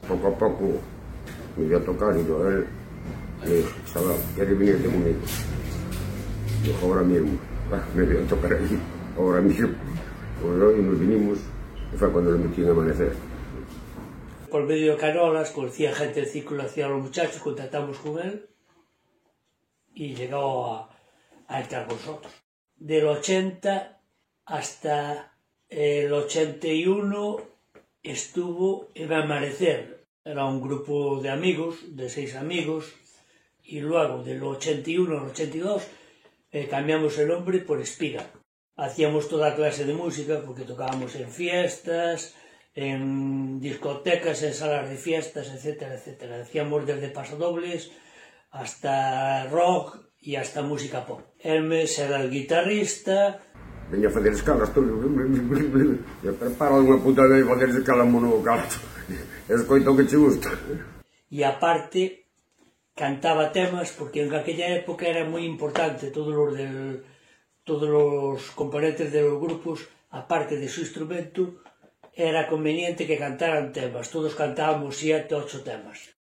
Poco a poco me dio a tocar y yo a él le dije, chaval, ¿quieres venirte conmigo? Dijo, ahora mismo, me dio a tocar ahí, ahora mismo. Pues hoy nos vinimos y fue cuando lo metí en Amanecer. Por medio de Canolas, conocía gente del círculo, hacía los muchachos, contactamos con él y llegó a entrar con nosotros. Del 80 hasta el 81 estuvo en Amanecer. Era un grupo de amigos, de 6 amigos, y luego del 81 al 82 cambiamos el nombre por Espiga. Hacíamos toda clase de música porque tocábamos en fiestas, en discotecas, en salas de fiestas, etcétera, etcétera. Hacíamos desde pasodobles hasta rock y hasta música pop. Hermes era el guitarrista. Venía a facer escalas todo. E prepara unha puta vez facer escalas monovocalas. Escoita o que che gusta. E aparte, cantaba temas, porque en aquella época era moi importante todos os componentes de los grupos, aparte de su instrumento, era conveniente que cantaran temas. Todos cantábamos 7, 8 temas.